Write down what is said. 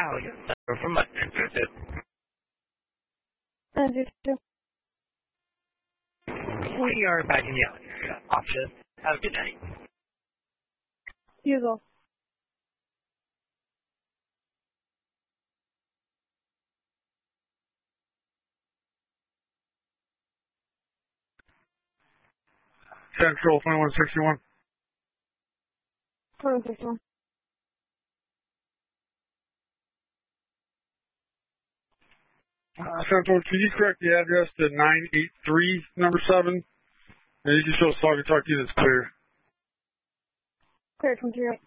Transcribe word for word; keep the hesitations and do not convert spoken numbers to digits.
I'll get a letter from my nine nine two. We are back in the elevator. Option. Have a good night. You go. Central twenty-one sixty-one. twenty-one sixty-one. Uh, Central, can you correct the address to nine eighty-three, number seven? And you can show Saugatuck that's clear. Clear, come to your right.